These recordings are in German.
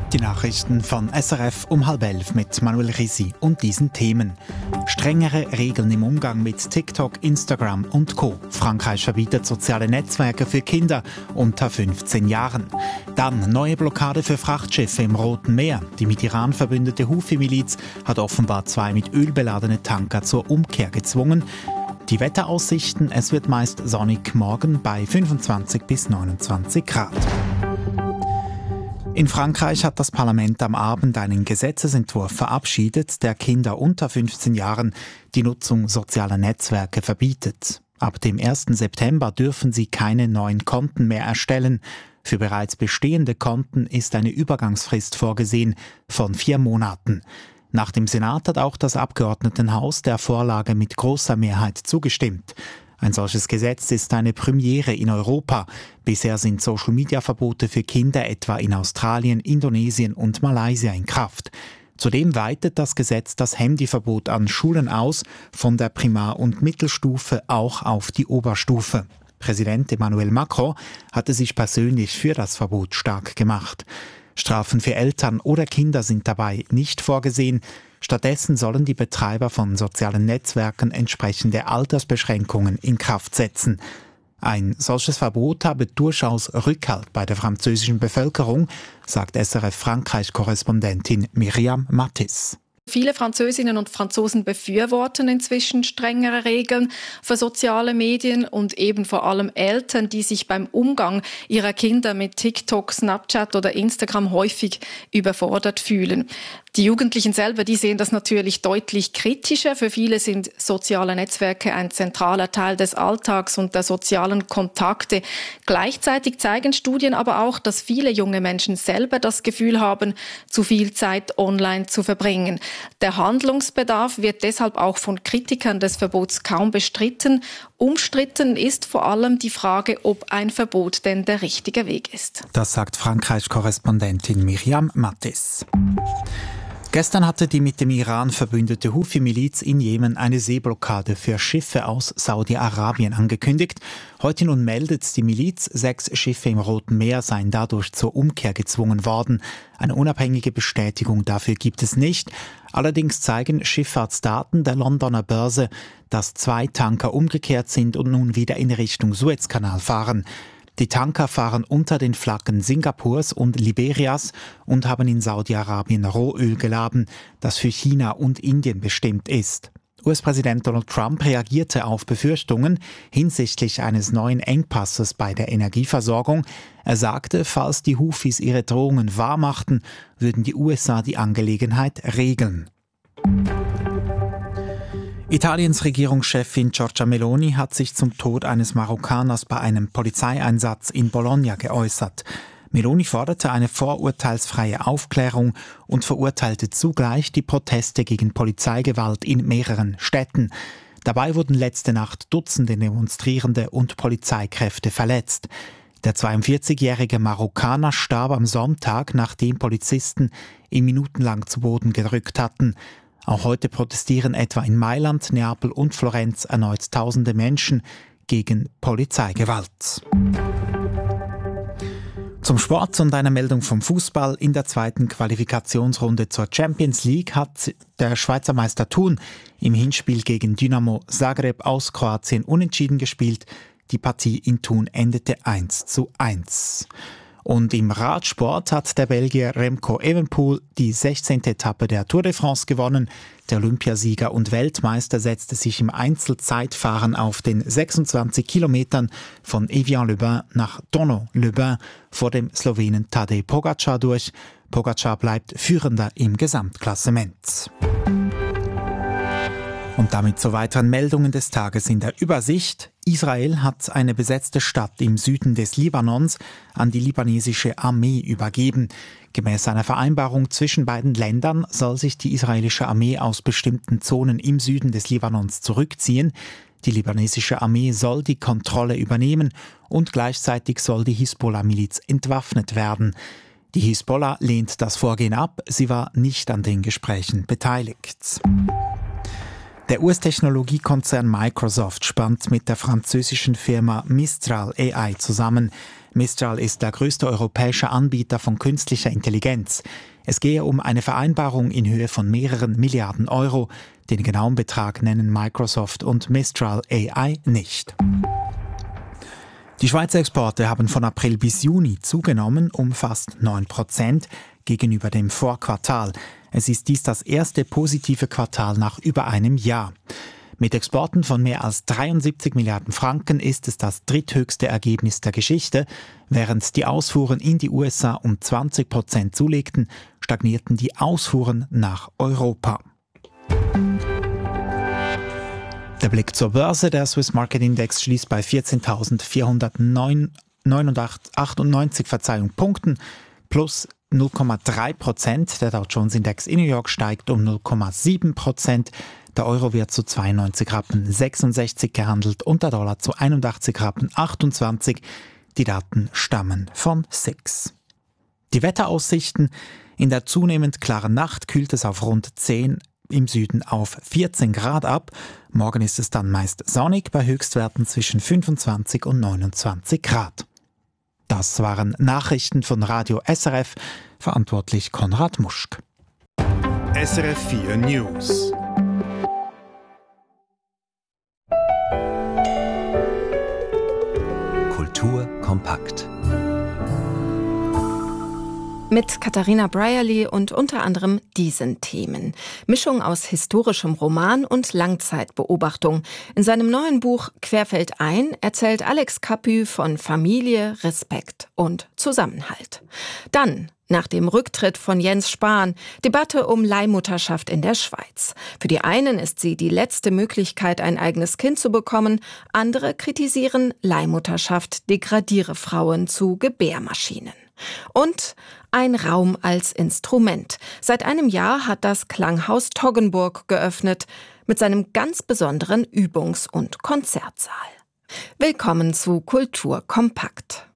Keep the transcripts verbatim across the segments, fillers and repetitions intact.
Die Nachrichten von S R F um halb elf mit Manuel Risi und diesen Themen. Strengere Regeln im Umgang mit TikTok, Instagram und Co. Frankreich verbietet soziale Netzwerke für Kinder unter fünfzehn Jahren. Dann neue Blockade für Frachtschiffe im Roten Meer. Die mit Iran verbündete Houthi-Miliz hat offenbar zwei mit Öl beladene Tanker zur Umkehr gezwungen. Die Wetteraussichten: Es wird meist sonnig morgen bei fünfundzwanzig bis neunundzwanzig Grad. In Frankreich hat das Parlament am Abend einen Gesetzesentwurf verabschiedet, der Kinder unter fünfzehn Jahren die Nutzung sozialer Netzwerke verbietet. Ab dem ersten September dürfen sie keine neuen Konten mehr erstellen. Für bereits bestehende Konten ist eine Übergangsfrist vorgesehen von vier Monaten. Nach dem Senat hat auch das Abgeordnetenhaus der Vorlage mit großer Mehrheit zugestimmt. Ein solches Gesetz ist eine Premiere in Europa. Bisher sind Social-Media-Verbote für Kinder etwa in Australien, Indonesien und Malaysia in Kraft. Zudem weitet das Gesetz das Handyverbot an Schulen aus, von der Primar- und Mittelstufe auch auf die Oberstufe. Präsident Emmanuel Macron hatte sich persönlich für das Verbot stark gemacht. Strafen für Eltern oder Kinder sind dabei nicht vorgesehen. Stattdessen sollen die Betreiber von sozialen Netzwerken entsprechende Altersbeschränkungen in Kraft setzen. Ein solches Verbot habe durchaus Rückhalt bei der französischen Bevölkerung, sagt S R F-Frankreich-Korrespondentin Myriam Mattis. Viele Französinnen und Franzosen befürworten inzwischen strengere Regeln für soziale Medien und eben vor allem Eltern, die sich beim Umgang ihrer Kinder mit TikTok, Snapchat oder Instagram häufig überfordert fühlen. Die Jugendlichen selber, die sehen das natürlich deutlich kritischer. Für viele sind soziale Netzwerke ein zentraler Teil des Alltags und der sozialen Kontakte. Gleichzeitig zeigen Studien aber auch, dass viele junge Menschen selber das Gefühl haben, zu viel Zeit online zu verbringen. Der Handlungsbedarf wird deshalb auch von Kritikern des Verbots kaum bestritten. Umstritten ist vor allem die Frage, ob ein Verbot denn der richtige Weg ist. Das sagt Frankreich-Korrespondentin Myriam Mattis. Gestern hatte die mit dem Iran verbündete Houthi-Miliz in Jemen eine Seeblockade für Schiffe aus Saudi-Arabien angekündigt. Heute nun meldet die Miliz, sechs Schiffe im Roten Meer seien dadurch zur Umkehr gezwungen worden. Eine unabhängige Bestätigung dafür gibt es nicht. Allerdings zeigen Schifffahrtsdaten der Londoner Börse, dass zwei Tanker umgekehrt sind und nun wieder in Richtung Suezkanal fahren. Die Tanker fahren unter den Flaggen Singapurs und Liberias und haben in Saudi-Arabien Rohöl geladen, das für China und Indien bestimmt ist. U S-Präsident Donald Trump reagierte auf Befürchtungen hinsichtlich eines neuen Engpasses bei der Energieversorgung. Er sagte, falls die Houthis ihre Drohungen wahrmachten, würden die U S A die Angelegenheit regeln. Italiens Regierungschefin Giorgia Meloni hat sich zum Tod eines Marokkaners bei einem Polizeieinsatz in Bologna geäußert. Meloni forderte eine vorurteilsfreie Aufklärung und verurteilte zugleich die Proteste gegen Polizeigewalt in mehreren Städten. Dabei wurden letzte Nacht Dutzende Demonstrierende und Polizeikräfte verletzt. Der zweiundvierzigjährige Marokkaner starb am Sonntag, nachdem Polizisten ihn minutenlang zu Boden gedrückt hatten. Auch heute protestieren etwa in Mailand, Neapel und Florenz erneut tausende Menschen gegen Polizeigewalt. Zum Sport und einer Meldung vom Fußball. In der zweiten Qualifikationsrunde zur Champions League hat der Schweizer Meister Thun im Hinspiel gegen Dynamo Zagreb aus Kroatien unentschieden gespielt. Die Partie in Thun endete eins zu eins. Und im Radsport hat der Belgier Remco Evenepoel die sechzehnte Etappe der Tour de France gewonnen. Der Olympiasieger und Weltmeister setzte sich im Einzelzeitfahren auf den sechsundzwanzig Kilometern von Evian-le-Bain nach Dono-le-Bain vor dem Slowenen Tadej Pogačar durch. Pogačar bleibt Führender im Gesamtklassement. Und damit zu weiteren Meldungen des Tages in der Übersicht. Israel hat eine besetzte Stadt im Süden des Libanons an die libanesische Armee übergeben. Gemäß einer Vereinbarung zwischen beiden Ländern soll sich die israelische Armee aus bestimmten Zonen im Süden des Libanons zurückziehen. Die libanesische Armee soll die Kontrolle übernehmen und gleichzeitig soll die Hisbollah-Miliz entwaffnet werden. Die Hisbollah lehnt das Vorgehen ab, sie war nicht an den Gesprächen beteiligt. Der U S-Technologiekonzern Microsoft spannt mit der französischen Firma Mistral A I zusammen. Mistral ist der größte europäische Anbieter von künstlicher Intelligenz. Es gehe um eine Vereinbarung in Höhe von mehreren Milliarden Euro. Den genauen Betrag nennen Microsoft und Mistral A I nicht. Die Schweizer Exporte haben von April bis Juni zugenommen um fast neun Prozent gegenüber dem Vorquartal. Es ist dies das erste positive Quartal nach über einem Jahr. Mit Exporten von mehr als dreiundsiebzig Milliarden Franken ist es das dritthöchste Ergebnis der Geschichte. Während die Ausfuhren in die U S A um zwanzig Prozent zulegten, stagnierten die Ausfuhren nach Europa. Der Blick zur Börse. Der Swiss Market Index schließt bei vierzehntausendvierhundertachtundneunzig Verzeihung, Punkten plus null Komma drei Prozent. Der Dow Jones Index in New York steigt um null Komma sieben Prozent. Der Euro wird zu zweiundneunzig Rappen sechsundsechzig gehandelt und der Dollar zu einundachtzig Rappen achtundzwanzig. Die Daten stammen von S I X. Die Wetteraussichten: In der zunehmend klaren Nacht kühlt es auf rund zehn, im Süden auf vierzehn Grad ab. Morgen ist es dann meist sonnig bei Höchstwerten zwischen fünfundzwanzig und neunundzwanzig Grad. Das waren Nachrichten von Radio S R F, verantwortlich Konrad Muschk. S R F vier News. Kultur kompakt. Mit Katharina Brierly und unter anderem diesen Themen. Mischung aus historischem Roman und Langzeitbeobachtung. In seinem neuen Buch Querfeldein erzählt Alex Capu von Familie, Respekt und Zusammenhalt. Dann, nach dem Rücktritt von Jens Spahn, Debatte um Leihmutterschaft in der Schweiz. Für die einen ist sie die letzte Möglichkeit, ein eigenes Kind zu bekommen. Andere kritisieren, Leihmutterschaft degradiere Frauen zu Gebärmaschinen. Und ein Raum als Instrument. Seit einem Jahr hat das Klanghaus Toggenburg geöffnet mit seinem ganz besonderen Übungs- und Konzertsaal. Willkommen zu Kultur kompakt.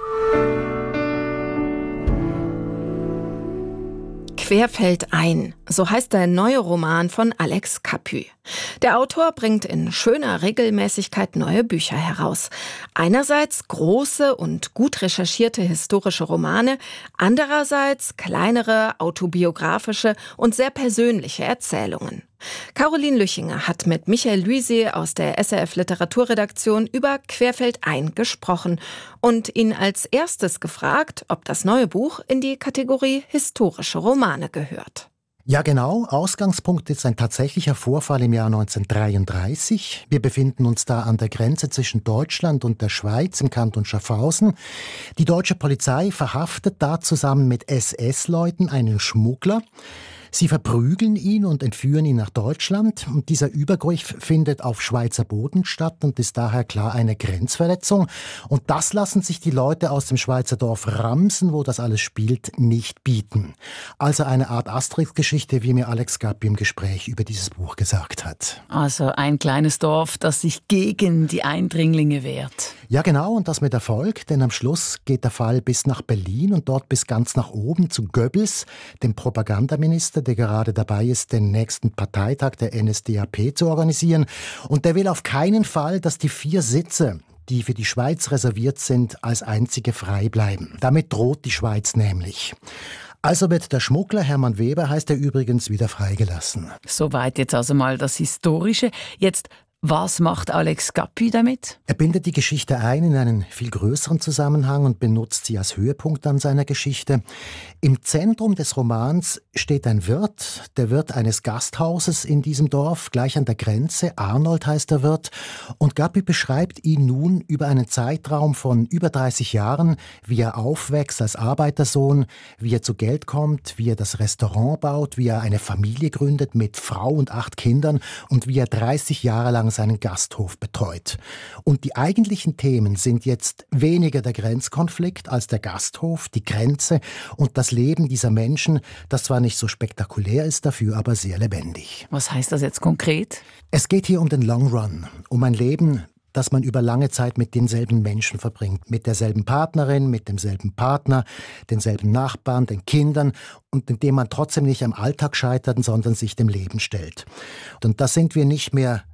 Querfeldein, so heißt der neue Roman von Alex Capu. Der Autor bringt in schöner Regelmäßigkeit neue Bücher heraus. Einerseits große und gut recherchierte historische Romane, andererseits kleinere, autobiografische und sehr persönliche Erzählungen. Caroline Lüchinger hat mit Michael Luisier aus der S R F Literaturredaktion über Querfeldein gesprochen und ihn als erstes gefragt, ob das neue Buch in die Kategorie historische Romane gehört. Ja, genau. Ausgangspunkt ist ein tatsächlicher Vorfall im Jahr neunzehnhundertdreiunddreißig. Wir befinden uns da an der Grenze zwischen Deutschland und der Schweiz im Kanton Schaffhausen. Die deutsche Polizei verhaftet da zusammen mit S S-Leuten einen Schmuggler. Sie verprügeln ihn und entführen ihn nach Deutschland. Und dieser Übergriff findet auf Schweizer Boden statt und ist daher klar eine Grenzverletzung. Und das lassen sich die Leute aus dem Schweizer Dorf Ramsen, wo das alles spielt, nicht bieten. Also eine Art Asterix-Geschichte, wie mir Alex Capu im Gespräch über dieses Buch gesagt hat. Also ein kleines Dorf, das sich gegen die Eindringlinge wehrt. Ja, genau, und das mit Erfolg, denn am Schluss geht der Fall bis nach Berlin und dort bis ganz nach oben zu Goebbels, dem Propagandaminister, der gerade dabei ist, den nächsten Parteitag der N S D A P zu organisieren. Und der will auf keinen Fall, dass die vier Sitze, die für die Schweiz reserviert sind, als einzige frei bleiben. Damit droht die Schweiz nämlich. Also wird der Schmuggler, Hermann Weber heißt er übrigens, wieder freigelassen. Soweit jetzt also mal das Historische. Jetzt, was macht Alex Capu damit? Er bindet die Geschichte ein in einen viel größeren Zusammenhang und benutzt sie als Höhepunkt an seiner Geschichte. Im Zentrum des Romans steht ein Wirt, der Wirt eines Gasthauses in diesem Dorf, gleich an der Grenze. Arnold heißt der Wirt. Und Capu beschreibt ihn nun über einen Zeitraum von über dreißig Jahren, wie er aufwächst als Arbeitersohn, wie er zu Geld kommt, wie er das Restaurant baut, wie er eine Familie gründet mit Frau und acht Kindern und wie er dreißig Jahre lang seinen Gasthof betreut. Und die eigentlichen Themen sind jetzt weniger der Grenzkonflikt als der Gasthof, die Grenze und das Leben dieser Menschen, das zwar nicht so spektakulär ist, dafür aber sehr lebendig. Was heißt das jetzt konkret? Es geht hier um den Long Run, um ein Leben, das man über lange Zeit mit denselben Menschen verbringt, mit derselben Partnerin, mit demselben Partner, denselben Nachbarn, den Kindern und in dem man trotzdem nicht am Alltag scheitert, sondern sich dem Leben stellt. Und da sind wir nicht mehr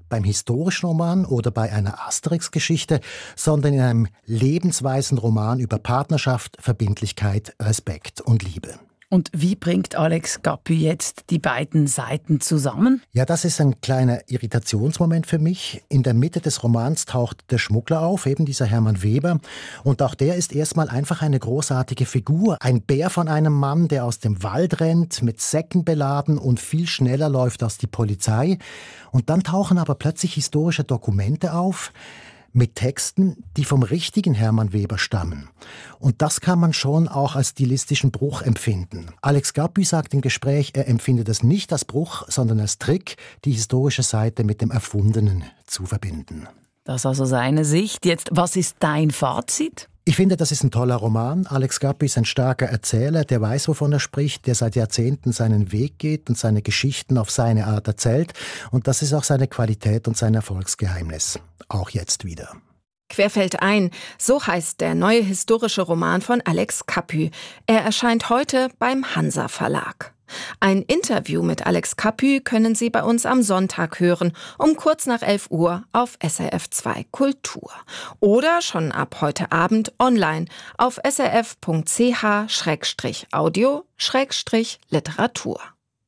beim historischen Roman oder bei einer Asterix-Geschichte, sondern in einem lebensweisen Roman über Partnerschaft, Verbindlichkeit, Respekt und Liebe. Und wie bringt Alex Capu jetzt die beiden Seiten zusammen? Ja, das ist ein kleiner Irritationsmoment für mich. In der Mitte des Romans taucht der Schmuggler auf, eben dieser Hermann Weber. Und auch der ist erstmal einfach eine großartige Figur. Ein Bär von einem Mann, der aus dem Wald rennt, mit Säcken beladen und viel schneller läuft als die Polizei. Und dann tauchen aber plötzlich historische Dokumente auf, mit Texten, die vom richtigen Hermann Weber stammen. Und das kann man schon auch als stilistischen Bruch empfinden. Alex Capu sagt im Gespräch, er empfindet das nicht als Bruch, sondern als Trick, die historische Seite mit dem Erfundenen zu verbinden. Das ist also seine Sicht. Jetzt, was ist dein Fazit? Ich finde, das ist ein toller Roman. Alex Capu ist ein starker Erzähler, der weiß, wovon er spricht, der seit Jahrzehnten seinen Weg geht und seine Geschichten auf seine Art erzählt. Und das ist auch seine Qualität und sein Erfolgsgeheimnis. Auch jetzt wieder. Querfeld ein, so heißt der neue historische Roman von Alex Capu. Er erscheint heute beim Hansa Verlag. Ein Interview mit Alex Capu können Sie bei uns am Sonntag hören, um kurz nach elf Uhr auf S R F zwei Kultur. Oder schon ab heute Abend online auf s r f punkt c h slash audio slash literatur.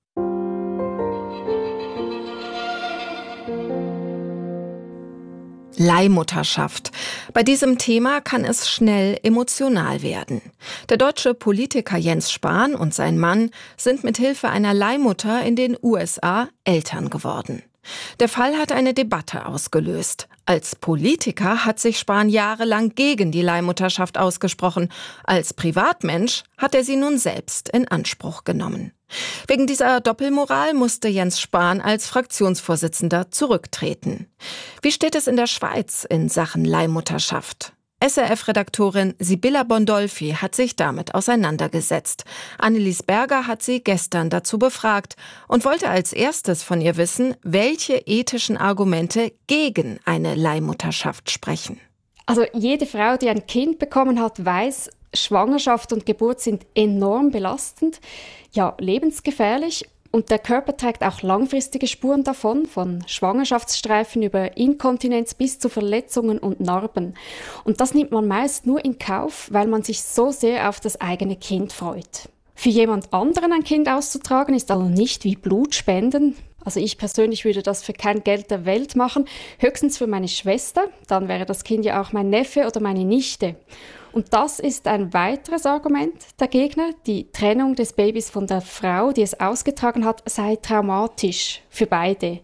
Leihmutterschaft. Bei diesem Thema kann es schnell emotional werden. Der deutsche Politiker Jens Spahn und sein Mann sind mit Hilfe einer Leihmutter in den U S A Eltern geworden. Der Fall hat eine Debatte ausgelöst. Als Politiker hat sich Spahn jahrelang gegen die Leihmutterschaft ausgesprochen. Als Privatmensch hat er sie nun selbst in Anspruch genommen. Wegen dieser Doppelmoral musste Jens Spahn als Fraktionsvorsitzender zurücktreten. Wie steht es in der Schweiz in Sachen Leihmutterschaft? S R F-Redaktorin Sibylla Bondolfi hat sich damit auseinandergesetzt. Annelies Berger hat sie gestern dazu befragt und wollte als erstes von ihr wissen, welche ethischen Argumente gegen eine Leihmutterschaft sprechen. Also jede Frau, die ein Kind bekommen hat, weiß, Schwangerschaft und Geburt sind enorm belastend, ja lebensgefährlich. Und der Körper trägt auch langfristige Spuren davon, von Schwangerschaftsstreifen über Inkontinenz bis zu Verletzungen und Narben. Und das nimmt man meist nur in Kauf, weil man sich so sehr auf das eigene Kind freut. Für jemand anderen ein Kind auszutragen ist also nicht wie Blutspenden. Also ich persönlich würde das für kein Geld der Welt machen, höchstens für meine Schwester, dann wäre das Kind ja auch mein Neffe oder meine Nichte. Und das ist ein weiteres Argument der Gegner. Die Trennung des Babys von der Frau, die es ausgetragen hat, sei traumatisch für beide.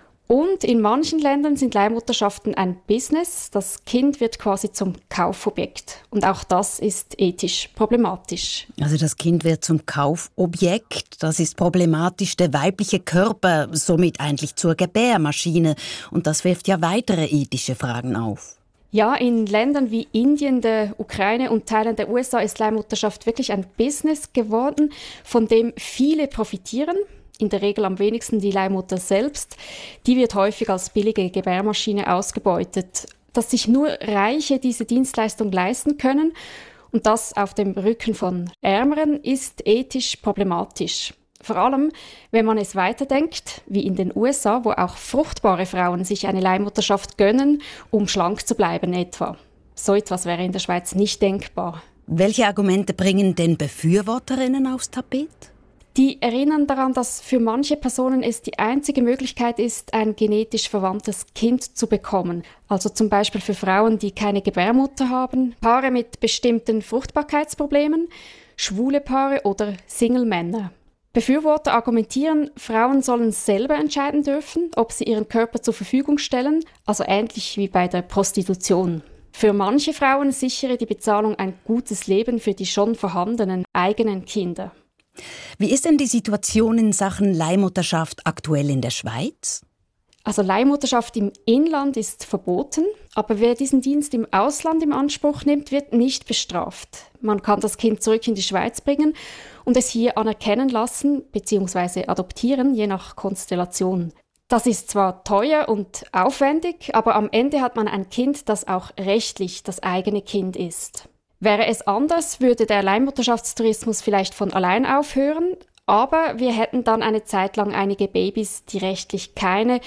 Und in manchen Ländern sind Leihmutterschaften ein Business. Das Kind wird quasi zum Kaufobjekt. Und auch das ist ethisch problematisch. Also das Kind wird zum Kaufobjekt. Das ist problematisch. Der weibliche Körper somit eigentlich zur Gebärmaschine. Und das wirft ja weitere ethische Fragen auf. Ja, in Ländern wie Indien, der Ukraine und Teilen der U S A ist Leihmutterschaft wirklich ein Business geworden, von dem viele profitieren. In der Regel am wenigsten die Leihmutter selbst. Die wird häufig als billige Gebärmaschine ausgebeutet. Dass sich nur Reiche diese Dienstleistung leisten können und das auf dem Rücken von Ärmeren ist ethisch problematisch. Vor allem, wenn man es weiterdenkt, wie in den U S A, wo auch fruchtbare Frauen sich eine Leihmutterschaft gönnen, um schlank zu bleiben etwa. So etwas wäre in der Schweiz nicht denkbar. Welche Argumente bringen denn Befürworterinnen aufs Tapet? Die erinnern daran, dass für manche Personen es die einzige Möglichkeit ist, ein genetisch verwandtes Kind zu bekommen. Also zum Beispiel für Frauen, die keine Gebärmutter haben, Paare mit bestimmten Fruchtbarkeitsproblemen, schwule Paare oder Single-Männer. Befürworter argumentieren, Frauen sollen selber entscheiden dürfen, ob sie ihren Körper zur Verfügung stellen, also ähnlich wie bei der Prostitution. Für manche Frauen sichere die Bezahlung ein gutes Leben für die schon vorhandenen eigenen Kinder. Wie ist denn die Situation in Sachen Leihmutterschaft aktuell in der Schweiz? Also Leihmutterschaft im Inland ist verboten, aber wer diesen Dienst im Ausland in Anspruch nimmt, wird nicht bestraft. Man kann das Kind zurück in die Schweiz bringen und es hier anerkennen lassen bzw. adoptieren, je nach Konstellation. Das ist zwar teuer und aufwendig, aber am Ende hat man ein Kind, das auch rechtlich das eigene Kind ist. Wäre es anders, würde der Leihmutterschaftstourismus vielleicht von allein aufhören, aber wir hätten dann eine Zeit lang einige Babys, die rechtlich keine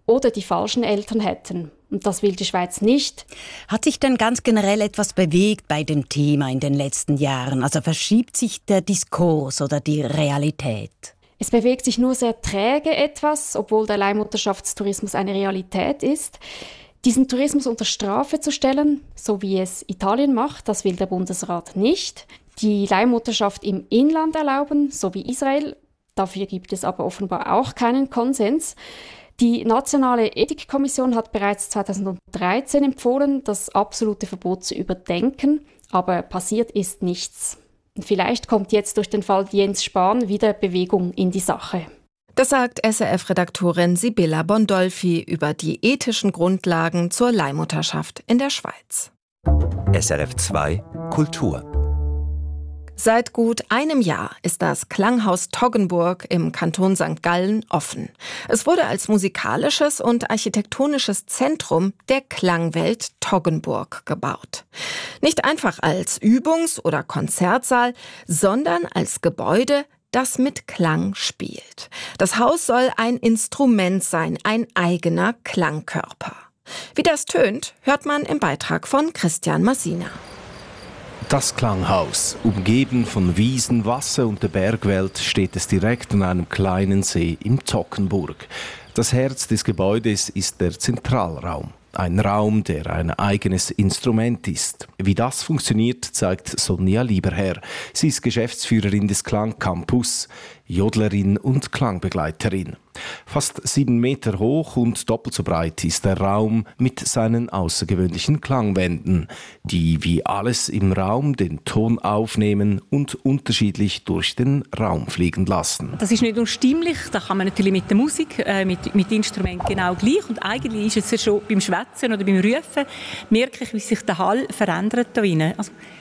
oder die falschen Eltern hätten. Und das will die Schweiz nicht. Hat sich denn ganz generell etwas bewegt bei dem Thema in den letzten Jahren? Also verschiebt sich der Diskurs oder die Realität? Es bewegt sich nur sehr träge etwas, obwohl der Leihmutterschaftstourismus eine Realität ist. Diesen Tourismus unter Strafe zu stellen, so wie es Italien macht, das will der Bundesrat nicht. Die Leihmutterschaft im Inland erlauben, so wie Israel. Dafür gibt es aber offenbar auch keinen Konsens. Die Nationale Ethikkommission hat bereits zweitausenddreizehn empfohlen, das absolute Verbot zu überdenken, aber passiert ist nichts. Vielleicht kommt jetzt durch den Fall Jens Spahn wieder Bewegung in die Sache. Das sagt S R F-Redaktorin Sibylla Bondolfi über die ethischen Grundlagen zur Leihmutterschaft in der Schweiz. S R F zwei Kultur. Seit gut einem Jahr ist das Klanghaus Toggenburg im Kanton Sankt Gallen offen. Es wurde als musikalisches und architektonisches Zentrum der Klangwelt Toggenburg gebaut. Nicht einfach als Übungs- oder Konzertsaal, sondern als Gebäude, das mit Klang spielt. Das Haus soll ein Instrument sein, ein eigener Klangkörper. Wie das tönt, hört man im Beitrag von Christian Massina. Das Klanghaus, umgeben von Wiesen, Wasser und der Bergwelt, steht es direkt an einem kleinen See im Toggenburg. Das Herz des Gebäudes ist der Zentralraum. Ein Raum, der ein eigenes Instrument ist. Wie das funktioniert, zeigt Sonja Lieberherr. Sie ist Geschäftsführerin des Klangcampus, Jodlerin und Klangbegleiterin. Fast sieben Meter hoch und doppelt so breit ist der Raum mit seinen außergewöhnlichen Klangwänden, die wie alles im Raum den Ton aufnehmen und unterschiedlich durch den Raum fliegen lassen. Das ist nicht nur stimmlich, da kann man natürlich mit der Musik, äh, mit, mit Instrumenten genau gleich. Und eigentlich ist es ja schon beim Schwätzen oder beim Rufen, merke ich, wie sich der Hall verändert da drinnen. Also